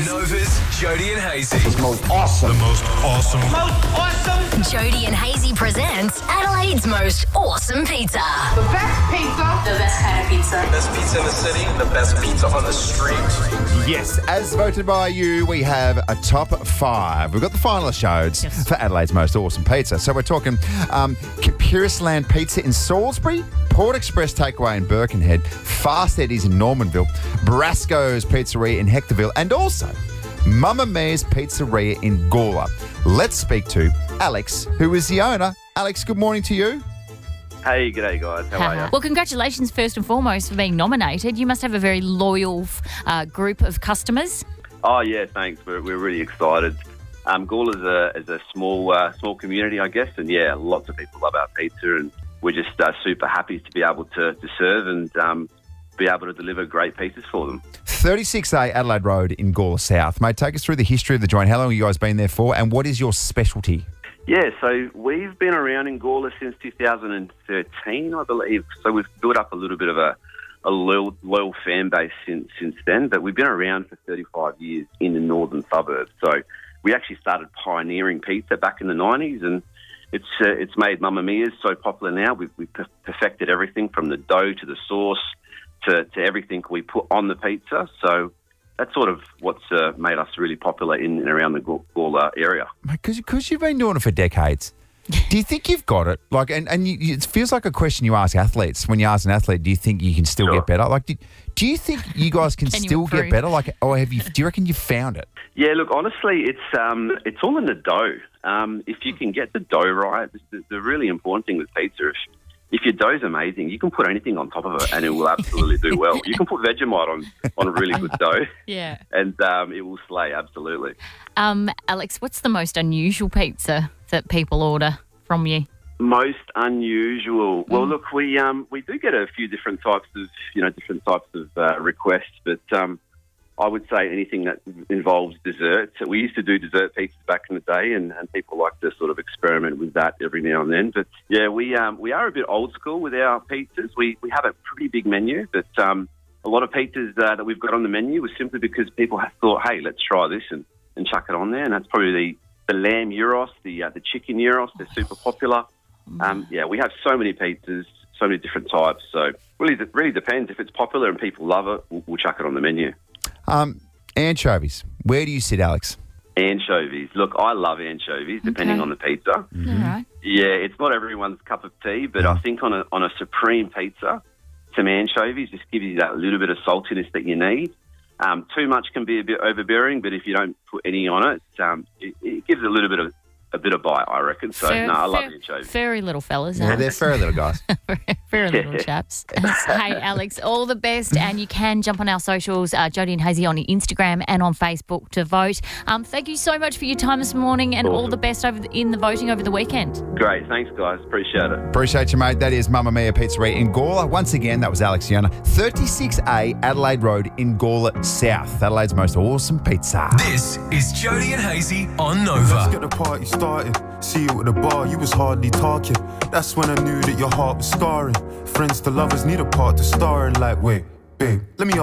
Nova's Jody and Hazy. The most awesome. Jody and Hazy presents Adelaide's most awesome pizza. The best pizza. The best kind of pizza. Best pizza in the city, the best pizza on the street. Yes, as voted by you, we have a top 5. We've got the finalist shows for Adelaide's most awesome pizza. So we're talking Capirisland Pizza in Salisbury, Port Express Takeaway in Birkenhead, Fast Eddie's in Normanville, Brasco's Pizzeria in Hectorville, and also Mamma Mia's Pizzeria in Gawler. Let's speak to Alex, who is the owner. Alex, good morning to you. Hey, g'day guys. How are you? Well, congratulations first and foremost for being nominated. You must have a very loyal group of customers. Oh yeah, thanks. We're really excited. Gawler is a small community, I guess, and yeah, lots of people love our pizza, and we're just super happy to be able to serve and be able to deliver great pizzas for them. 36A Adelaide Road in Gawler South. Mate, take us through the history of the joint. How long have you guys been there for, and what is your specialty? Yeah, so we've been around in Gawler since 2013, I believe. So we've built up a little bit of a loyal fan base since then, but we've been around for 35 years in the northern suburbs. So we actually started pioneering pizza back in the 90s, and it's made Mamma Mia's so popular now. We've perfected everything from the dough to the sauce to everything we put on the pizza. So that's sort of what's made us really popular in and around the Gawler area. Because you've been doing it for decades, do you think you've got it? Like, and it feels like a question you ask athletes. When you ask an athlete, do you think you can still get better? Like, do you think you guys can still get better? Like, or do you reckon you've found it? Yeah, look, honestly, it's all in the dough. If you can get the dough right, the really important thing with pizza, if your dough's amazing, you can put anything on top of it and it will absolutely do well. You can put Vegemite on a really good dough, and it will slay, absolutely. Alex, what's the most unusual pizza that people order from you? Most unusual. Well, look, we do get a few different types of requests, but I would say anything that involves desserts. We used to do dessert pizzas back in the day, and people like to sort of experiment with that every now and then. But yeah, we are a bit old school with our pizzas. We have a pretty big menu, but a lot of pizzas that we've got on the menu was simply because people have thought, hey, let's try this and chuck it on there. And that's probably the lamb gyros, the chicken gyros. They're super popular. Yeah, we have so many pizzas, so many different types. So it really depends. If it's popular and people love it, we'll chuck it on the menu. Anchovies. Where do you sit, Alex? Anchovies. Look, I love anchovies, depending on the pizza. All right. Yeah, it's not everyone's cup of tea, but I think on a supreme pizza, some anchovies just gives you that little bit of saltiness that you need. Too much can be a bit overbearing, but if you don't put any on it, it gives a bit of bite, I reckon. So, I love anchovies. Furry little fellas. Yeah, they're furry little guys. Very little chaps. Hey, Alex, all the best. And you can jump on our socials, Jody and Hazy on Instagram and on Facebook to vote. Thank you so much for your time this morning, and all the best in the voting over the weekend. Great. Thanks, guys. Appreciate it. Appreciate you, mate. That is Mamma Mia Pizzeria in Gawler. Once again, that was Alex Yoner. 36A Adelaide Road in Gawler South. Adelaide's most awesome pizza. This is Jody and Hazy on Nova. Let's get the party started. See you at the bar, you was hardly talking. That's when I knew that your heart was scarring. Friends to lovers need a part to star in. Like, wait, babe, let me